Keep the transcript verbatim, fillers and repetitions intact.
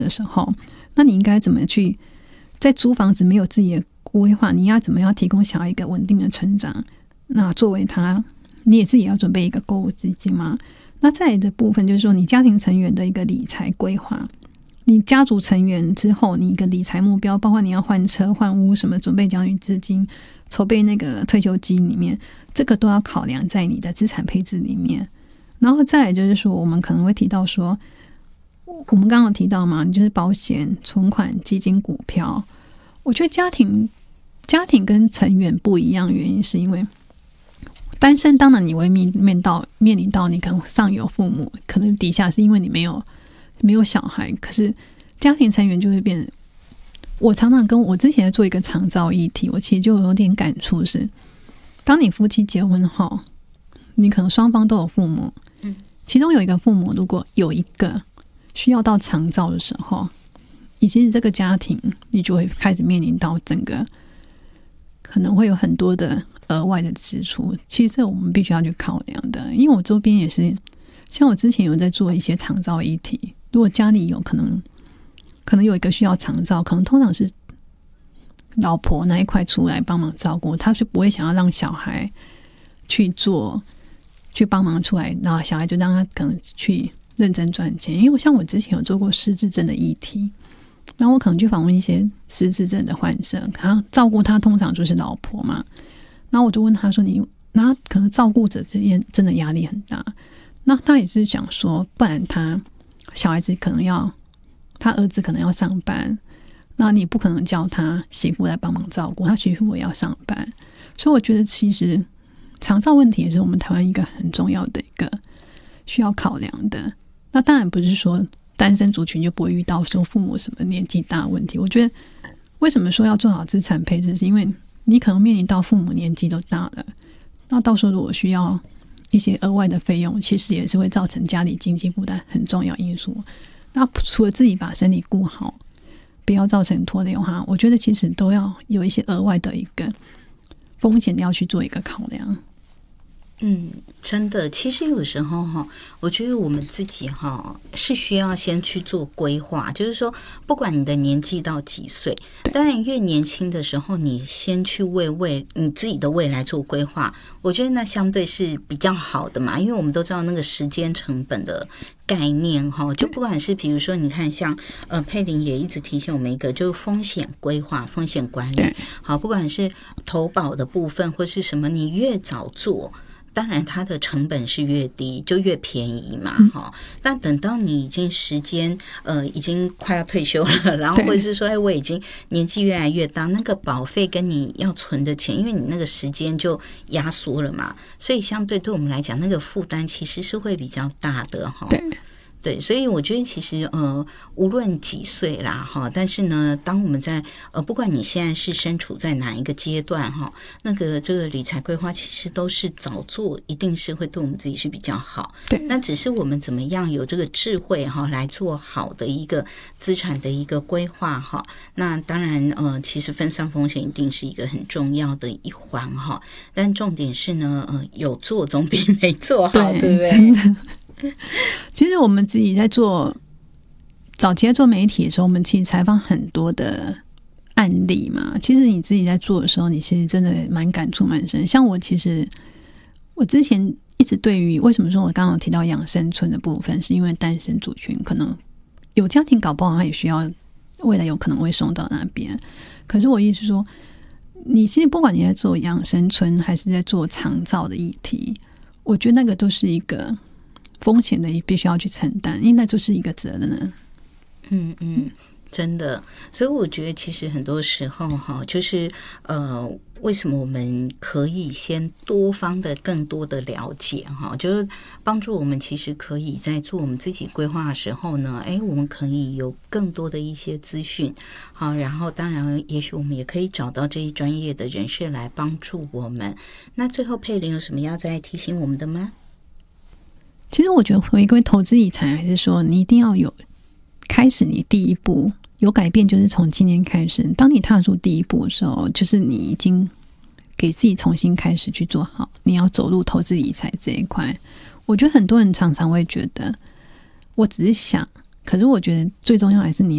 的时候，那你应该怎么去在租房子没有自己的规划，你要怎么样提供小孩一个稳定的成长？那作为他，你也自己要准备一个购物资金嘛。那再来的部分就是说，你家庭成员的一个理财规划，你家族成员之后，你一个理财目标，包括你要换车、换屋什么，准备奖励资金、筹备那个退休金里面，这个都要考量在你的资产配置里面。然后再来就是说，我们可能会提到说，我们刚刚提到嘛，就是保险、存款、基金、股票。我觉得家庭家庭跟成员不一样，原因是因为单身，当然你会面面到面临到你可能上有父母，可能底下是因为你没有没有小孩，可是家庭成员就会变。我常常跟我之前在做一个长照议题，我其实就有点感触是，当你夫妻结婚后，你可能双方都有父母，其中有一个父母如果有一个需要到长照的时候，以及这个家庭你就会开始面临到整个可能会有很多的额外的支出，其实这我们必须要去考量的。因为我周边也是，像我之前有在做一些长照议题，如果家里有可能可能有一个需要长照，可能通常是老婆那一块出来帮忙照顾，他就不会想要让小孩去做去帮忙出来，然后小孩就让他可能去认真赚钱。因为像我之前有做过失智症的议题，然后我可能去访问一些失智症的患者，然后照顾他通常就是老婆嘛，然后我就问他说，你那可能照顾者这边真的压力很大，那他也是想说，不然他小孩子可能要他儿子可能要上班，那你不可能叫他媳妇来帮忙照顾，他媳妇也要上班。所以我觉得其实长照问题也是我们台湾一个很重要的一个需要考量的。那当然不是说单身族群就不会遇到说父母什么年纪大的问题。我觉得为什么说要做好资产配置，是因为你可能面临到父母年纪都大了，那到时候如果需要一些额外的费用，其实也是会造成家里经济负担很重要因素。那除了自己把身体顾好，不要造成拖累的话，我觉得其实都要有一些额外的一个风险要去做一个考量。 嗯，真的，其实有时候哈，我觉得我们自己哈是需要先去做规划，就是说，不管你的年纪到几岁，当然越年轻的时候，你先去为未你自己的未来做规划，我觉得那相对是比较好的嘛，因为我们都知道那个时间成本的概念哈，就不管是比如说，你看像呃佩玲也一直提醒我们一个，就是风险规划、风险管理，好，不管是投保的部分或是什么，你越早做。当然它的成本是越低就越便宜嘛，哈、嗯。但等到你已经时间呃已经快要退休了，然后或者是说哎我已经年纪越来越大，那个保费跟你要存的钱，因为你那个时间就压缩了嘛，所以相对对我们来讲那个负担其实是会比较大的哈。对。对，所以我觉得其实呃，无论几岁啦哈，但是呢，当我们在呃，不管你现在是身处在哪一个阶段哈，那个这个理财规划其实都是早做，一定是会对我们自己是比较好。对，那只是我们怎么样有这个智慧哈，来做好的一个资产的一个规划哈。那当然呃，其实分散风险一定是一个很重要的一环哈，但重点是呢，呃，有做总比没做好， 对, 对不对？ 真的。其实我们自己在做早期在做媒体的时候，我们其实采访很多的案例嘛。其实你自己在做的时候，你其实真的蛮感触蛮深。像我其实我之前一直对于为什么说我刚刚有提到养生村的部分，是因为单身族群可能有家庭搞不好他也需要未来有可能会送到那边。可是我意思是说，你其实不管你在做养生村还是在做长照的议题，我觉得那个都是一个风险的，也必须要去承担，因为那就是一个责任。 嗯嗯，真的，所以我觉得其实很多时候哈，就是呃，为什么我们可以先多方的更多的了解哈，就是帮助我们其实可以在做我们自己规划的时候呢，哎，我们可以有更多的一些资讯，好，然后当然也许我们也可以找到这一专业的人士来帮助我们。那最后佩玲有什么要再提醒我们的吗？ 其实我觉得回归投资理财，还是说你一定要有开始，你第一步有改变，就是从今天开始。当你踏入第一步的时候，就是你已经给自己重新开始去做好，你要走入投资理财这一块。我觉得很多人常常会觉得，我只是想，可是我觉得最重要还是你